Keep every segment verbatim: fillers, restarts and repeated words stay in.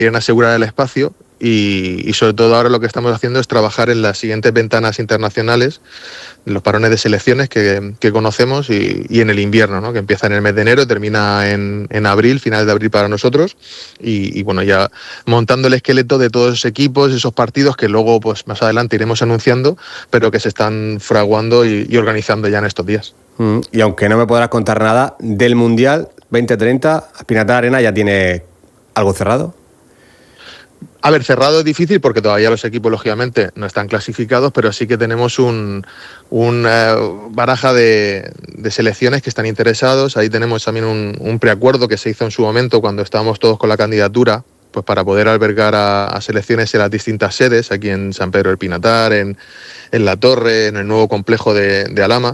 quieren asegurar el espacio. Y, y sobre todo ahora lo que estamos haciendo es trabajar en las siguientes ventanas internacionales, los parones de selecciones que, que conocemos y, y en el invierno, ¿no? Que empieza en el mes de enero, termina en, en abril, finales de abril para nosotros, y, y bueno, ya montando el esqueleto de todos esos equipos, esos partidos que luego pues más adelante iremos anunciando, pero que se están fraguando y, y organizando ya en estos días. Mm, y aunque no me podrás contar nada del Mundial veinte treinta, Pinatar Arena ya tiene algo cerrado. A ver, cerrado es difícil porque todavía los equipos, lógicamente, no están clasificados, pero sí que tenemos un, un uh, baraja de, de selecciones que están interesados. Ahí tenemos también un, un preacuerdo que se hizo en su momento cuando estábamos todos con la candidatura, pues para poder albergar a, a selecciones en las distintas sedes, aquí en San Pedro del Pinatar, en, en La Torre, en el nuevo complejo de, de Alhama.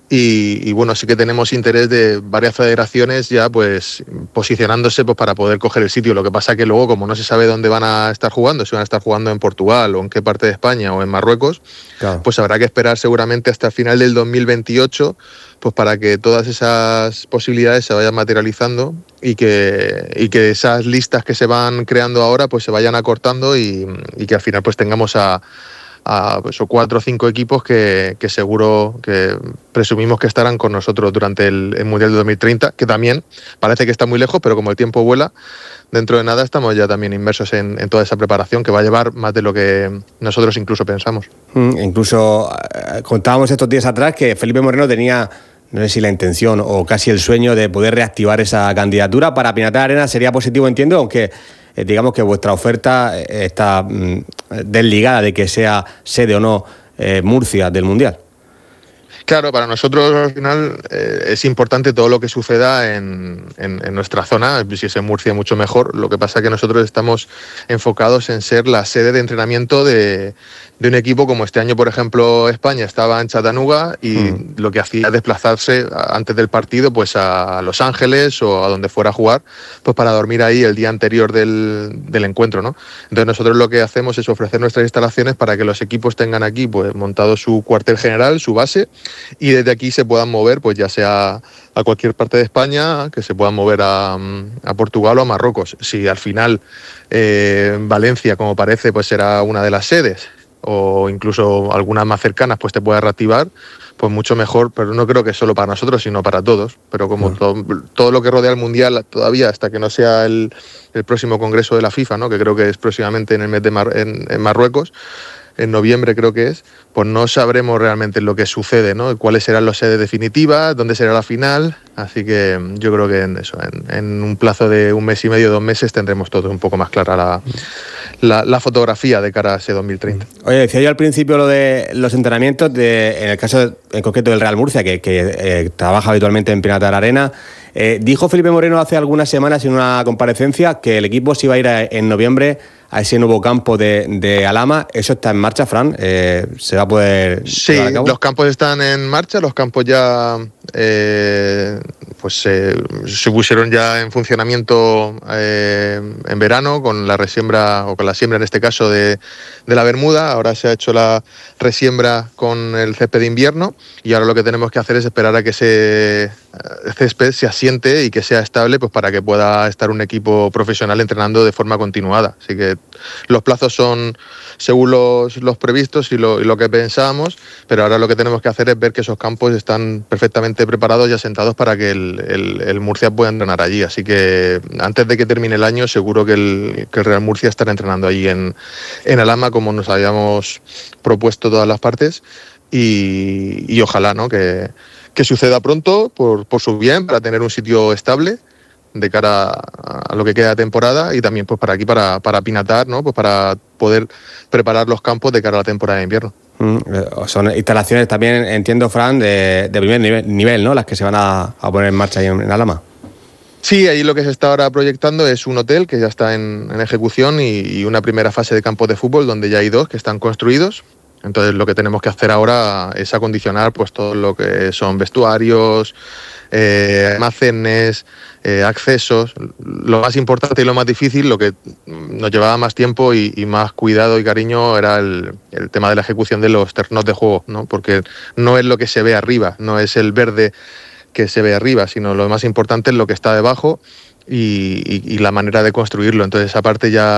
Y, y bueno, sí que tenemos interés de varias federaciones ya pues posicionándose pues para poder coger el sitio. Lo que pasa que luego, como no se sabe dónde van a estar jugando, si van a estar jugando en Portugal o en qué parte de España o en Marruecos, claro, pues habrá que esperar seguramente hasta el final del dos mil veintiocho pues para que todas esas posibilidades se vayan materializando y que, y que esas listas que se van creando ahora pues se vayan acortando y, y que al final pues tengamos a a pues, o cuatro o cinco equipos que, que seguro que presumimos que estarán con nosotros durante el, el Mundial de dos mil treinta, que también parece que está muy lejos, pero como el tiempo vuela, dentro de nada estamos ya también inmersos en, en toda esa preparación que va a llevar más de lo que nosotros incluso pensamos. Mm, incluso eh, contábamos estos días atrás que Felipe Moreno tenía, no sé si la intención o casi el sueño de poder reactivar esa candidatura. Para Pinatar Arena sería positivo, entiendo, aunque eh, digamos que vuestra oferta eh, está mm, desligada de que sea sede o no eh, Murcia del Mundial. Claro, para nosotros al final eh, es importante todo lo que suceda en, en, en nuestra zona, si es en Murcia mucho mejor. Lo que pasa es que nosotros estamos enfocados en ser la sede de entrenamiento de, de un equipo como este año, por ejemplo, España estaba en Chattanooga y mm. lo que hacía es desplazarse antes del partido pues a Los Ángeles o a donde fuera a jugar, pues para dormir ahí el día anterior del, del encuentro, ¿no? Entonces nosotros lo que hacemos es ofrecer nuestras instalaciones para que los equipos tengan aquí pues montado su cuartel general, su base, y desde aquí se puedan mover, pues ya sea a cualquier parte de España, que se puedan mover a, a Portugal o a Marruecos. Si al final eh, Valencia, como parece, pues será una de las sedes, o incluso algunas más cercanas, pues te pueda reactivar, pues mucho mejor, pero no creo que solo para nosotros, sino para todos. Pero como bueno. todo, todo lo que rodea al Mundial todavía, hasta que no sea el, el próximo Congreso de la FIFA, ¿no? Que creo que es próximamente en el mes de Mar, en, en Marruecos, en noviembre creo que es, pues no sabremos realmente lo que sucede, ¿no? Cuáles serán las sedes definitivas, dónde será la final, así que yo creo que en eso, en, en un plazo de un mes y medio, dos meses, tendremos todo un poco más clara la, la, la fotografía de cara a ese dos mil treinta. Oye, decía yo al principio lo de los entrenamientos, de, en el caso en concreto del Real Murcia, que, que eh, trabaja habitualmente en Pinatar Arena. Eh, dijo Felipe Moreno hace algunas semanas en una comparecencia que el equipo se iba a ir a, en noviembre a ese nuevo campo de, de Alhama. ¿Eso está en marcha, Fran? Eh, ¿Se va a poder Sí, llevar a cabo? Los campos están en marcha, los campos ya eh, pues eh, se pusieron ya en funcionamiento eh, en verano con la resiembra, o con la siembra en este caso de, de la Bermuda. Ahora se ha hecho la resiembra con el césped de invierno y ahora lo que tenemos que hacer es esperar a que ese césped se asiente y que sea estable, pues para que pueda estar un equipo profesional entrenando de forma continuada. Así que los plazos son según los, los previstos y lo, y lo que pensábamos, pero ahora lo que tenemos que hacer es ver que esos campos están perfectamente preparados y asentados para que el, el, el Murcia pueda entrenar allí. Así que antes de que termine el año seguro que el, que el Real Murcia estará entrenando allí en, en Alhama, como nos habíamos propuesto todas las partes, y, y ojalá, ¿no?, que, que suceda pronto por, por su bien, para tener un sitio estable de cara a lo que queda de temporada y también pues para aquí, para, para Pinatar, ¿no?, pues para poder preparar los campos de cara a la temporada de invierno. Mm, son instalaciones también, entiendo, Fran, de, de primer nivel, nivel, ¿no?, las que se van a, a poner en marcha ahí en, en Alhama. Sí, ahí lo que se está ahora proyectando es un hotel que ya está en, en ejecución y, y una primera fase de campos de fútbol donde ya hay dos que están construidos. Entonces lo que tenemos que hacer ahora es acondicionar pues todo lo que son vestuarios, eh, almacenes, eh, accesos. Lo más importante y lo más difícil, lo que nos llevaba más tiempo y, y más cuidado y cariño, era el, el tema de la ejecución de los terrenos de juego, ¿no? Porque no es lo que se ve arriba, no es el verde que se ve arriba, sino lo más importante es lo que está debajo y, y, y la manera de construirlo. Entonces, esa parte ya